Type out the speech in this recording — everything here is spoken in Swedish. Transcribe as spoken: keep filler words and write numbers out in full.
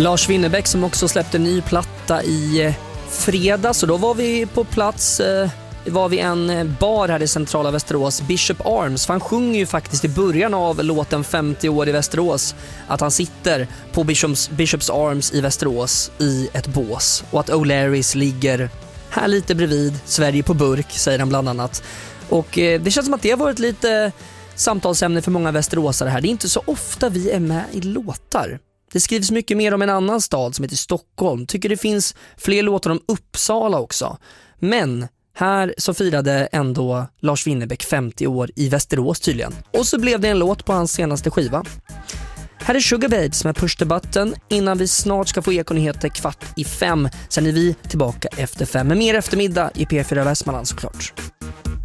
Lars Winnerbäck som också släppte en ny platta i fredag, så då var vi på plats, eh, var vi en bar här i centrala Västerås, Bishop Arms, för han sjunger ju faktiskt i början av låten femtio år i Västerås att han sitter på Bishops, Bishops Arms i Västerås i ett bås och att O'Learys ligger här lite bredvid, Sverige på burk, säger han bland annat. Och eh, det känns som att det har varit lite samtalsämne för många västeråsare här. Det är inte så ofta vi är med i låtar. Det skrivs mycket mer om en annan stad som heter Stockholm. Tycker det finns fler låtar om Uppsala också. Men här så firade ändå Lars Winnerbäck femtio år i Västerås tydligen. Och så blev det en låt på hans senaste skiva. Här är Sugar Babes med Push the Button innan vi snart ska få Ekonyheter kvart i fem. Sen är vi tillbaka efter fem med mer eftermiddag i P fyra Västmanland såklart.